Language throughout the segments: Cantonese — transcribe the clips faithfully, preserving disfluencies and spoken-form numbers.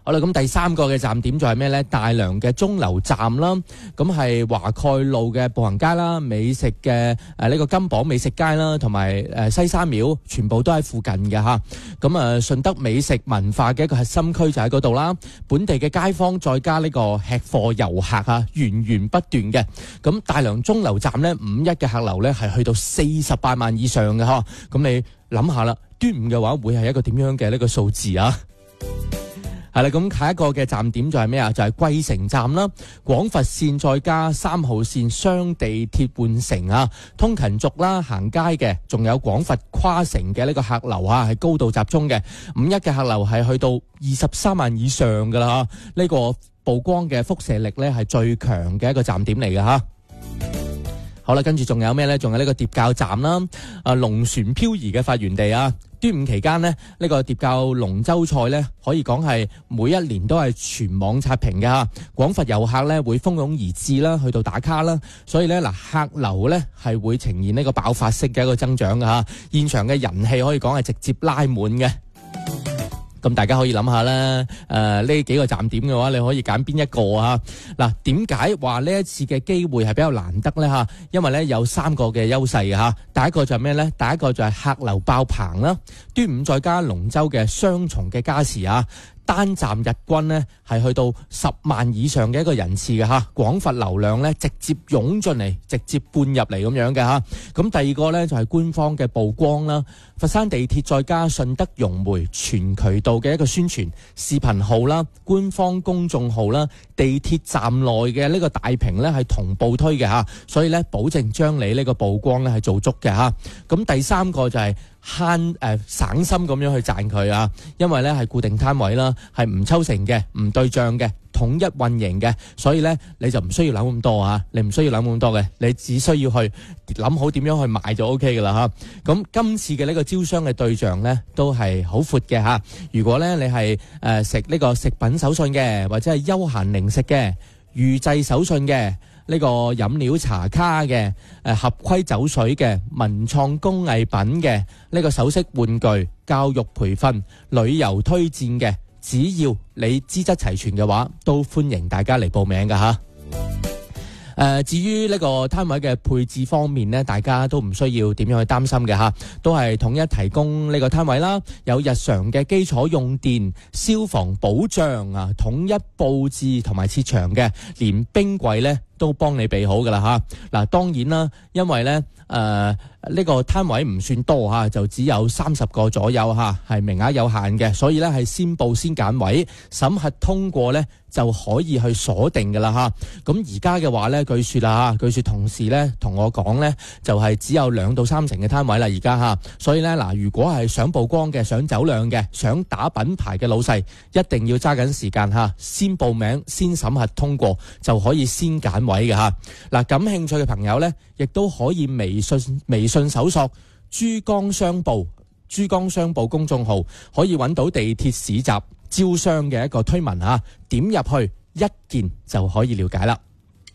好啦，咁第三個嘅站點就係咩呢？大良嘅鐘樓站啦，咁係華蓋路嘅步行街啦、美食嘅誒呢個金榜美食街啦，同埋誒西山廟，全部都喺附近嘅吓。咁啊，順德美食文化嘅一個核心區就喺嗰度啦。本地嘅街坊再加呢個吃貨遊客啊，源源不斷嘅。咁大良鐘樓站呢，五一嘅客流呢係去到四十八萬以上嘅嗬。咁你諗下啦，端午嘅話會係一個點樣嘅呢個數字啊？係啦，咁下一個嘅站點就係咩啊？就係桂城站啦，廣佛線再加三號線雙地鐵換乘啊，通勤族啦、行街嘅，仲有廣佛跨城嘅呢個客流啊，係高度集中嘅。五一嘅客流係去到二十三萬以上噶啦，呢個曝光嘅輻射力呢係最強嘅一個站點嚟嘅吓。好啦，跟住仲有咩呢？仲有呢個疊滘站啦，啊龍船漂移嘅發源地啊。端午期間呢，呢、呢個疊滘龍舟賽呢，可以講係每一年都係全網刷屏嘅吓。廣佛遊客呢會蜂擁而至啦，去到打卡啦，所以呢，嗱客流呢係會呈現呢個爆發式嘅一個增長嘅吓。現場嘅人氣可以講係直接拉滿嘅。咁大家可以諗下啦，誒、呃、呢幾個站點嘅話，你可以揀邊一個啊？嗱，點解話呢一次嘅機會係比較難得呢？吓？因為呢有三個嘅優勢吓。第一個就係咩呢？第一個就係客流爆棚啦，端午再加龍舟嘅雙重嘅加持啊！單站日均呢係去到十萬以上嘅一個人次嘅吓，廣佛流量呢直接湧進嚟，直接灌入嚟咁樣嘅吓。咁第二個呢就係官方嘅曝光啦，佛山地鐵再加順德融媒全渠道嘅一個宣傳視頻號啦，官方公眾號啦，地鐵站內嘅呢個大屏呢係同步推嘅吓，所以呢保證將你呢個曝光呢係做足嘅吓。咁第三個就係慳誒省心咁樣去賺佢啊，因為咧係固定攤位啦，係唔抽成嘅，唔對賬嘅，統一運營嘅，所以咧你就唔需要諗咁多啊，你唔需要諗咁多嘅，你只需要去諗好點樣去賣就 O K 噶啦吓。咁今次嘅呢個招商嘅對象咧都係好闊嘅吓。如果咧你係誒食呢個食品手信嘅，或者係休閒零食嘅，預製手信嘅。呢個飲料茶卡嘅，誒合規酒水嘅，文創工藝品嘅，呢個首飾玩具、教育培訓、旅遊推薦嘅，只要你資質齊全嘅話，都歡迎大家嚟報名㗎吓。誒、呃，至於呢個攤位嘅配置方面呢，大家都唔需要點樣去擔心嘅吓，都係統一提供呢個攤位啦，有日常嘅基礎用電、消防保障啊，統一佈置同埋設場嘅，連冰櫃呢都幫你備好噶啦吓。嗱，當然啦，因為呢誒呢、呃呢個攤位唔算多吓，就只有三十個左右吓，係名額有限嘅，所以呢係先報先揀位，審核通過呢就可以去鎖定噶啦吓。咁而家嘅話呢，據說啦吓，據說同事呢同我講呢，就係只有兩到三成嘅攤位啦而家吓，所以呢，嗱，如果係想曝光嘅、想走量嘅、想打品牌嘅老細，一定要揸緊時間吓，先報名、先審核通過就可以先揀位嘅吓。嗱，感興趣嘅朋友呢，亦都可以微信微信搜索珠江商報珠江商報公眾號，可以揾到地鐵市集招商嘅一個推文吓，點入去一鍵就可以了解啦。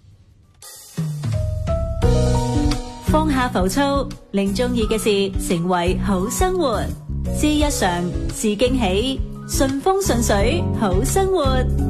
放下浮躁，令中意嘅事成為好生活，知日常，是驚喜，順風順水，好生活。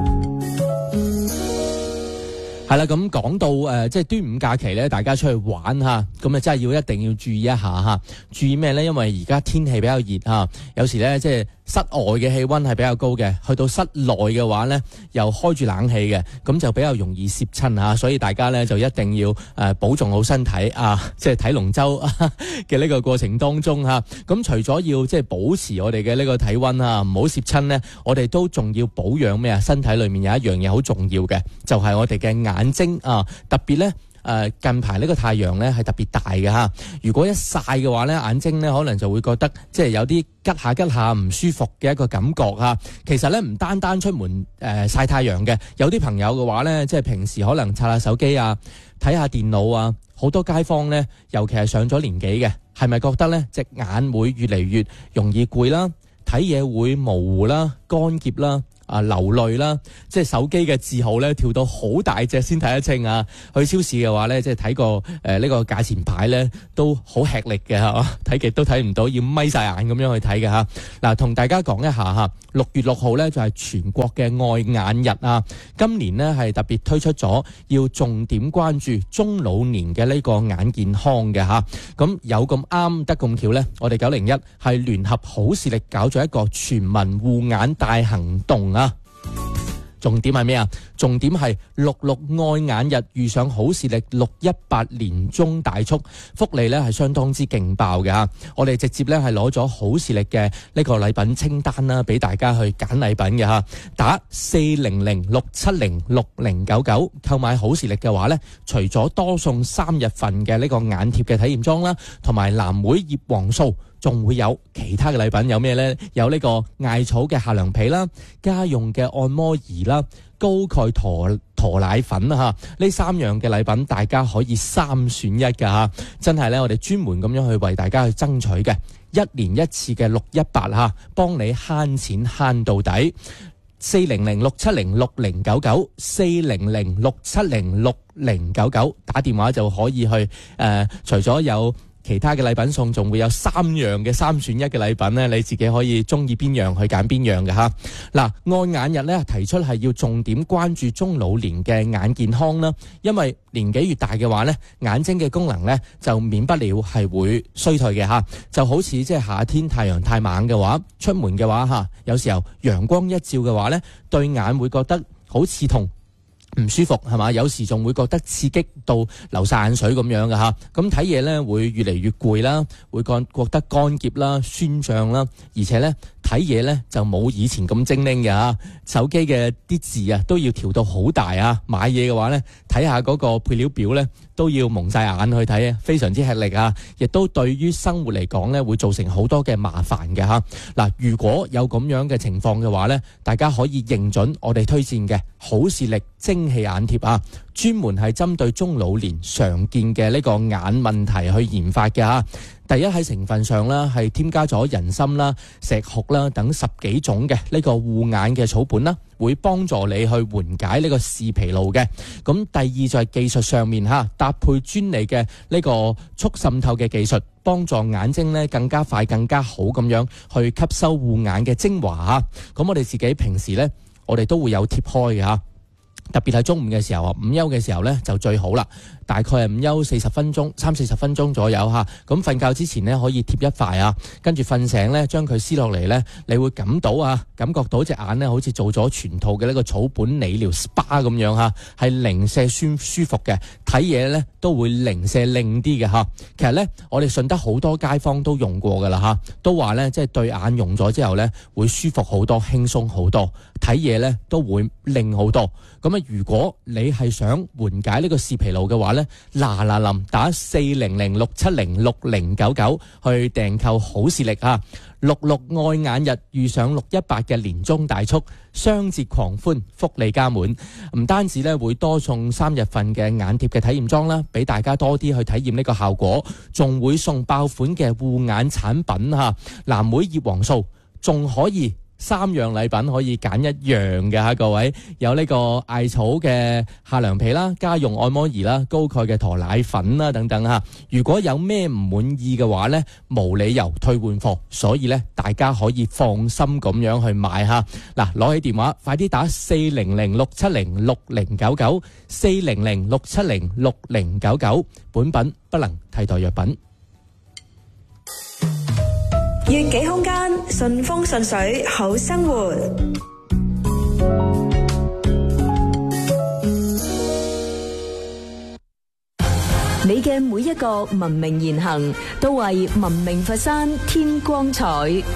係啦，咁講到誒、呃，即係端午假期咧，大家出去玩吓，咁啊真係要一定要注意一下吓。注意咩咧？因為而家天氣比較熱吓，有時咧即係室外嘅氣溫係比較高嘅，去到室內嘅話咧又開住冷氣嘅，咁就比較容易攝親吓。所以大家咧就一定要誒、呃、保重好身體啊！即係睇龍舟嘅呢個過程當中吓，咁、啊、除咗要即係保持我哋嘅呢個體溫啊，唔好攝親咧，我哋都仲要保養咩啊？身體裏面有一樣嘢好重要嘅，就係、是、我哋嘅眼。眼睛啊，特別咧，誒，近排呢個太陽咧係特別大嘅吓。如果一曬嘅話咧，眼睛咧可能就會覺得即係有啲吉下吉下唔舒服嘅一個感覺吓。其實咧唔單單出門誒曬太陽嘅，有啲朋友嘅話咧，即係平時可能刷下手機啊，睇下電腦啊，好多街坊咧，尤其係上咗年紀嘅，係咪覺得咧隻眼會越嚟越容易攰啦，睇嘢會模糊啦、乾澀啦？誒、 啊流淚啦，即係手機嘅字號咧跳到好大隻先睇得清啊。去超市嘅話咧，即係睇個誒呢個價錢牌咧都好吃力嘅嚇，睇極都睇唔到，要眯晒眼咁樣去睇嘅嚇。嗱，同大家講一下嚇，六月六號咧就係全國嘅愛眼日啊。今年呢係特別推出咗要重點關注中老年嘅呢個眼健康嘅嚇。咁有咁啱得咁巧咧，我哋九零一係聯合好視力搞咗一個全民護眼大行動啊！重點係咩啊？重點係六六愛眼日遇上好視力六一八年中大促，福利咧係相當之勁爆嘅嚇。我哋直接咧係攞咗好視力嘅呢個禮品清單啦，俾大家去揀禮品嘅嚇。打四零零六七零六零九九購買好視力嘅話咧，除咗多送三日份嘅呢個眼貼嘅體驗裝啦，同埋藍莓葉黃素。仲會有其他嘅禮品，有咩呢？有呢個艾草嘅夏涼被啦，家用嘅按摩儀啦，高鈣駝駝奶粉啦嚇，呢三樣嘅禮品大家可以三選一㗎嚇，真係咧我哋專門咁樣去為大家去爭取嘅，一年一次嘅六一八嚇，幫你慳錢慳到底。四零零六七零六零九九，四零零六七零六零九九，打電話就可以去誒、呃，除咗有其他嘅禮品送，仲會有三樣嘅三選一嘅禮品咧，你自己可以中意邊樣去揀邊樣嘅吓。嗱，愛眼日咧提出係要重點關注中老年嘅眼健康啦，因為年紀越大嘅話咧，眼睛嘅功能咧就免不了係會衰退嘅吓。就好似即係夏天太陽太猛嘅話，出門嘅話吓，有時候陽光一照嘅話咧，對眼會覺得好刺痛。唔舒服係嘛？有時仲會覺得刺激到流晒眼水咁樣嘅吓，咁睇嘢咧會越嚟越攰啦，會覺覺得乾澀啦、酸脹啦，而且咧睇嘢咧就冇以前咁精靈嘅吓，手機嘅啲字啊都要調到好大啊，買嘢嘅話咧睇下嗰個配料表咧都要蒙晒眼去睇啊，非常之吃力啊，亦都對於生活嚟講咧會造成好多嘅麻煩嘅吓。嗱，如果有咁樣嘅情況嘅話咧，大家可以認準我哋推薦嘅好視力精氣眼貼啊，專門係針對中老年常見嘅呢個眼問題去研發嘅吓。第一喺成分上啦，係添加咗人參啦、石斛啦等十幾種嘅呢個護眼嘅草本啦，會幫助你去緩解呢個視疲勞嘅。咁第二就係技術上面吓，搭配專利嘅呢個促滲透嘅技術，幫助眼睛咧更加快、更加好咁樣去吸收護眼嘅精華吓。咁我哋自己平時咧，我哋都會有貼開嘅吓。特別係中午嘅時候啊，午休嘅時候咧就最好啦。大概係午休四十分鐘，三四十分鐘左右吓。咁瞓覺之前呢，可以貼一塊啊，跟住瞓醒咧將佢撕落嚟咧，你會感到啊，感覺到隻眼咧好似做咗全套嘅呢個草本理療 S P A 咁樣吓，係零舍舒舒服嘅，睇嘢咧都會零舍靚啲嘅吓。其實咧，我哋順德好多街坊都用過噶啦吓，都話咧即係對眼用咗之後咧會舒服好多，輕鬆好多，睇嘢咧都會靚好多。咁啊，如果你係想緩解呢個視疲勞嘅話咧，嗱嗱臨打四零零六七零六零九九去訂購好視力啊！六六愛眼日遇上六一八嘅年終大促，雙節狂歡，福利加滿。唔單止咧會多送三日份嘅眼貼嘅體驗裝啦，俾大家多啲去體驗呢個效果，仲會送爆款嘅護眼產品吓，藍莓葉黃素，仲可以。三樣禮品可以揀一樣嘅吓，各位有呢個艾草嘅夏涼被啦、家用按摩儀啦、高鈣嘅駝奶粉啦等等吓。如果有咩唔滿意嘅話呢，無理由退換貨，所以呢，大家可以放心咁樣去買吓。嗱，攞起電話，快啲打四零零六七零六零九九，四零零六七零六零九九，本品不能替代藥品。 悅己空間，順風順水，好生活。你嘅每一個文明言行，都為文明佛山添光彩。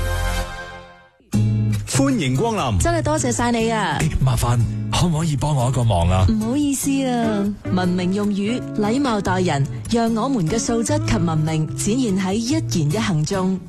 歡迎光臨， 真係多謝晒你啊！ 麻煩可唔可以幫我一個忙啊？ 唔好意思啊，文明用語，禮貌待人，讓我們嘅素質及文明展現喺一言一行中。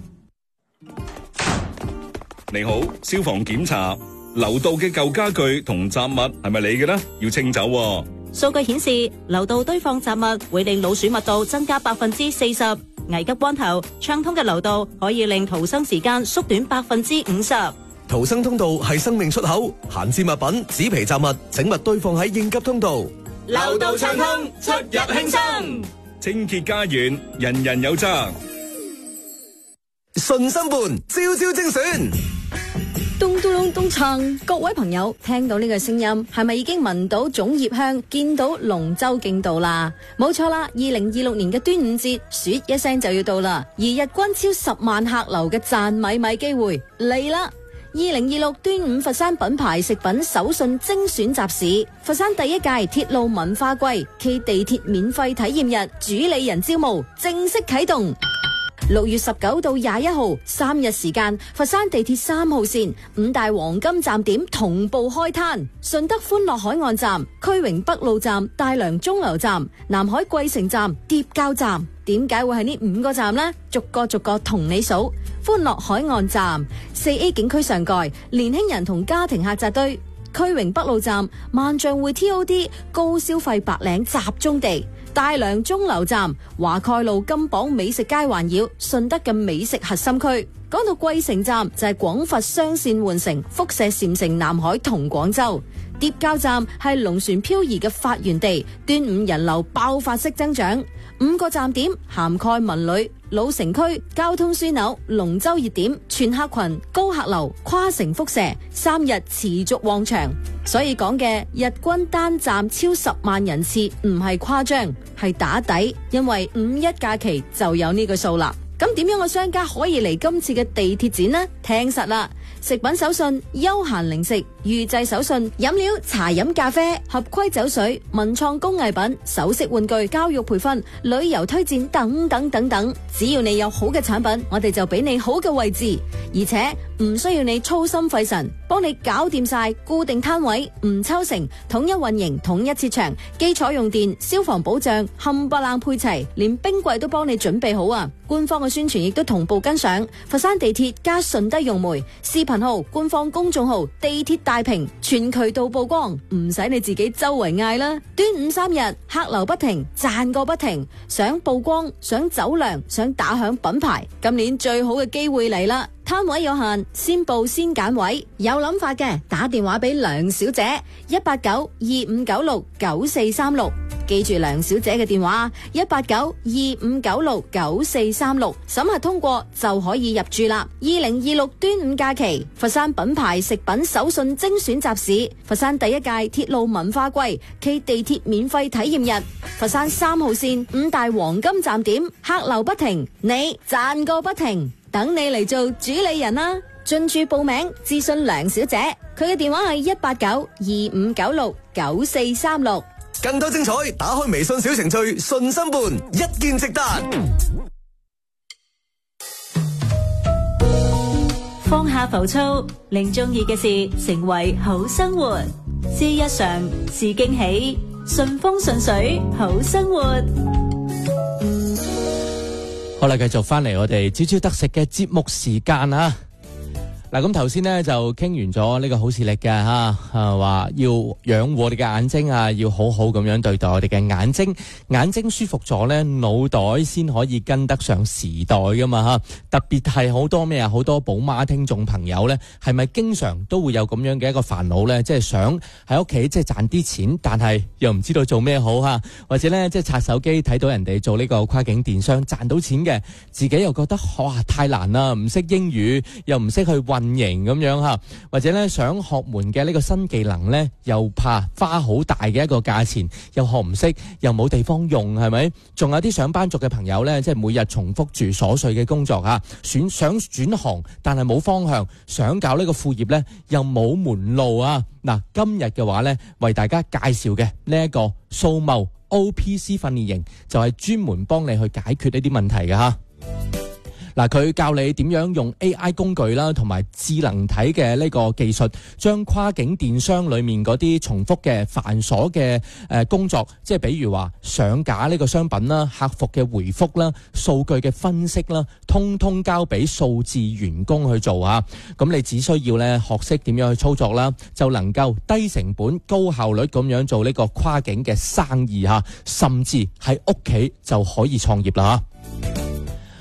你好，消防檢查，樓道嘅舊家具同雜物係咪你嘅呢？要清走喎。 數據顯示，樓道堆放雜物會令老鼠密度增加百分之四十。危急關頭，暢通嘅樓道可以令逃生時間縮短百分之五十。 逃生通道係生命出口，閒置物品、紙皮雜物，請勿堆放喺應急通道。 流道暢通，出入輕鬆。 清潔家園，人人有責。 順心伴，朝朝精選。 咚咚咚咚鏘！各位朋友聽到呢個聲音，係咪已經聞到粽葉香，見到龍舟競渡啦？冇錯啦！二零二六年嘅端午節，說一聲就要到啦，而日均超十萬客流嘅賺米米機會嚟啦！二零二六端午佛山品牌食品手信精選集市，佛山第一屆鐵路文化季暨地鐵免費體驗日主理人招募正式啟動。六月十九到廿一號三日時間，佛山地鐵三號線五大黃金站點同步開攤，順德歡樂海岸站、區榮北路站、大良鐘樓站、南海桂城站、疊交站。點解會係呢五個站呢？逐個逐個同你數。歡樂海岸站四 A 景區上蓋，年輕人同家庭客扎堆；區榮北路站萬象匯 T O D 高消費白領集中地。大良鐘樓站華蓋路金榜美食街環繞，順德嘅美食核心區。講到桂城站就係廣佛雙線換乘，輻射禪城、南海同廣州。疊交站係龍船漂移嘅發源地，端午人流爆發式增長。五個站點涵蓋文旅、老城區、交通樞紐、龍舟熱點、全客群、高客流、跨城輻射，三日持續旺場。所以講嘅日均單站超十萬人次唔係誇張，係打底，因為五一假期就有呢個數啦。咁點樣嘅商家可以嚟今次嘅地鐵展呢？聽實啦！食品手信、休閒零食、預製手信、飲料、茶飲咖啡、合規酒水、文創工藝品、首飾玩具、教育培訓、旅遊推薦等等等等，只要你有好嘅產品，我哋就俾你好嘅位置，而且唔需要你操心費神，幫你搞掂晒固定攤位，唔抽成，統一運營，統一設場，基礎用電、消防保障冚唪唥配齊，連冰櫃都幫你準備好啊！官方嘅宣傳亦都同步跟上，佛山地鐵加順德融媒視頻號、官方公眾號、地鐵大屏全渠道曝光，唔使你自己周圍嗌啦。端午三日客流不停，賺個不停，想曝光、想走量、想打響品牌，今年最好嘅機會嚟啦！攤位有限，先報先揀位，有諗法嘅打電話俾梁小姐一八九二五九六九四三六，記住梁小姐嘅電話一八九二五九六九四三六，審核通過就可以入住啦。二零二六端午假期，佛山品牌食品手信精選集市，佛山第一屆鐵路文化季暨地鐵免費體驗日，佛山三號線五大黃金站點客流不停，你賺個不停。等你嚟做主理人啦！進駐報名諮詢梁小姐，佢嘅電話係一八九二五九六九四三六。 更多精彩，打開微信小程序順心伴，一鍵直達。 放下浮躁，令中意嘅事成為好生活。是日常，是驚喜，順風順水，好生活。 好啦，繼續翻嚟我哋朝朝得食嘅節目時間啊！嗱，咁頭先呢就傾完咗呢個好視力嘅吓，啊話要養護我哋嘅眼睛啊，要好好咁樣對待我哋嘅眼睛，眼睛舒服咗呢，腦袋先可以跟得上時代噶嘛吓。特別係好多咩啊，好多寶媽聽眾朋友呢，係咪經常都會有咁樣嘅一個煩惱呢？即係想喺屋企即係賺啲錢，但係又唔知道做咩好吓，或者呢即係刷手機睇到人哋做呢個跨境電商賺到錢嘅，自己又覺得哇太難啦，唔識英語，又唔識去運營咁樣吓，或者咧想學門嘅呢個新技能咧，又怕花好大嘅一個價錢，又學唔識，又冇地方用，係咪？仲有啲上班族嘅朋友咧，即係每日重複住瑣碎嘅工作吓，選想轉行，但係冇方向，想搞呢個副業咧，又冇門路啊！嗱，今日嘅話咧，為大家介紹嘅呢一個數貿 O P C 訓練營，就係專門幫你去解決呢啲問題嘅吓。嗱，佢教你點樣用 A I 工具啦，同埋智能體嘅呢個技術，將跨境電商裏面嗰啲重複嘅繁瑣嘅誒工作，即係比如話上架呢個商品啦、客服嘅回覆啦、數據嘅分析啦，通通交俾數字員工去做啊！咁你只需要咧學識點樣去操作啦，就能夠低成本、高效率咁樣做呢個跨境嘅生意嚇，甚至喺屋企就可以創業啦嚇。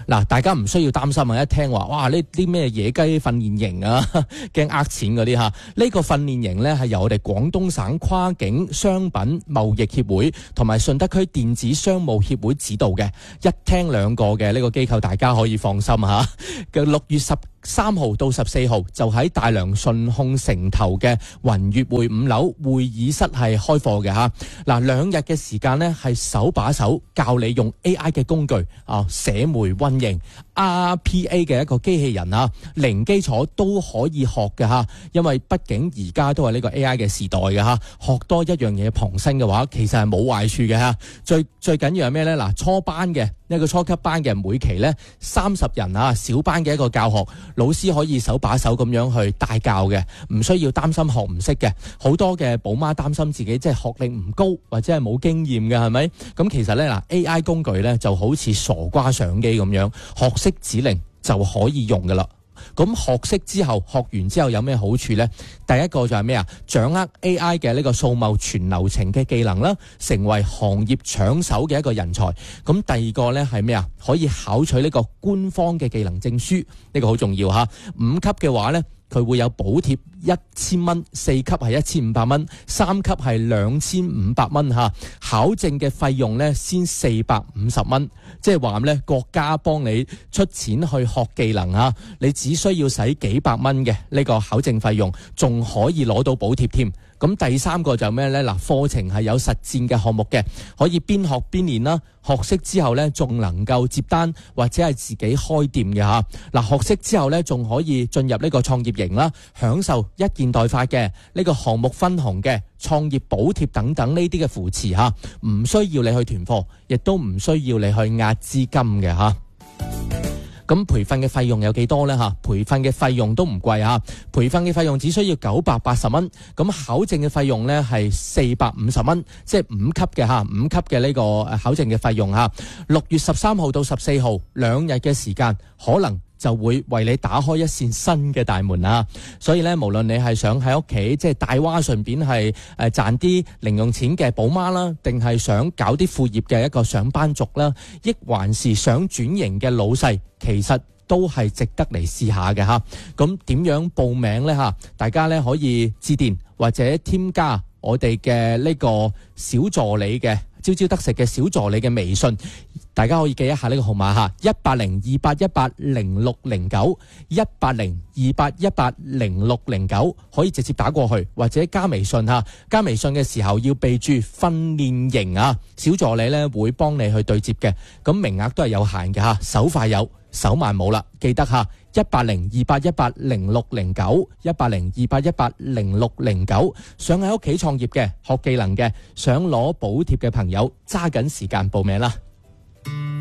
嗱，大家唔需要擔心啊！一聽話哇，呢啲咩野雞訓練營啊，驚呃錢嗰啲嚇，呢、呢個訓練營呢係由我哋廣東省跨境商品貿易協會同埋順德區電子商務協會指導嘅。一聽兩個嘅呢個機構，大家可以放心嚇。嘅六月十三號到十四號就喺大良順控城頭嘅雲悅匯五樓會議室係開課嘅嚇。嗱，兩日嘅時間呢係手把手教你用 A I 嘅工具啊，寫梅運營 R P A 嘅一個機器人啊，零基礎都可以學嘅嚇。因為畢竟而家都係呢個 A I 嘅時代嘅嚇，學多一樣嘢傍身嘅話，其實係冇壞處嘅嚇。最最緊要係咩呢？嗱，初班嘅一個初級班嘅每期呢三十人啊，小班嘅一個教學。老師可以手把手咁樣去帶教嘅，唔需要擔心學唔識嘅。好多嘅寶媽擔心自己即係學歷唔高或者係冇經驗嘅，係咪？咁其實呢，嗱 A I 工具呢就好似傻瓜相機咁樣，學識指令就可以用噶啦。咁學識之後，學完之後有咩好處呢？第一個就係咩啊？掌握 A I 嘅呢個數貿全流程嘅技能啦，成為行業搶手嘅一個人才。咁第二個呢係咩啊？可以考取呢個官方嘅技能證書，呢個好重要吓。五級嘅話呢，佢會有補貼一千蚊，四級係一千五百蚊，三級係兩千五百蚊吓。考證嘅費用呢，先四百五十蚊，即係話呢國家幫你出錢去學技能啊，你只需要使幾百蚊嘅呢個考證費用，仲可以攞到補貼添。咁第三個就咩呢？嗱，課程係有實戰嘅項目嘅，可以邊學邊練啦。學識之後呢，仲能夠接單或者係自己開店嘅吓。嗱，學識之後呢，仲可以進入呢個創業營啦，享受一件代發嘅呢個項目分紅嘅創業補貼等等呢啲嘅扶持吓，唔需要你去囤貨，亦都唔需要你去壓資金嘅吓。咁培訓嘅費用有幾多呢？嚇，培訓嘅費用都唔貴啊！培訓嘅費用只需要九百八十蚊，咁考證嘅費用呢係四百五十蚊，即係五級嘅嚇，五級嘅呢個考證嘅費用嚇。六月十三號到十四號兩日嘅時間，可能就會為你打開一扇新嘅大門啊！所以咧，無論你係想喺屋企即係帶娃，順便係誒賺啲零用錢嘅寶媽啦，定係想搞啲副業嘅一個上班族啦，亦還是想轉型嘅老細，其實都係值得嚟試下嘅吓。咁點樣報名呢？吓？大家咧可以致電或者添加我哋嘅呢個小助理嘅朝朝得食嘅小助理嘅微信。大家可以記一下呢個號碼吓，一八零二八一八零六零九，一八零二八一八零六零九，可以直接打過去或者加微信吓。加微信嘅時候要備注訓練營啊，小助理咧會幫你去對接嘅。咁名額都係有限嘅吓，手快有，手慢冇啦。記得吓，一八零二八一八零六零九，一八零二八一八零六零九。想喺屋企創業嘅、學技能嘅、想攞補貼嘅朋友，揸緊時間報名啦。